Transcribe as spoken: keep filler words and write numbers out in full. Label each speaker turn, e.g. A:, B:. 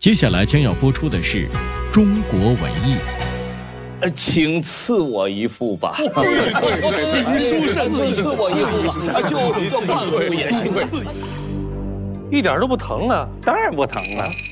A: 接下来将要播出的是中国文艺。
B: 呃，请赐我一副吧。
C: 请书生
B: 赐我一副吧，就这万副也行。
C: 一点都不疼啊！
D: 当然不疼了。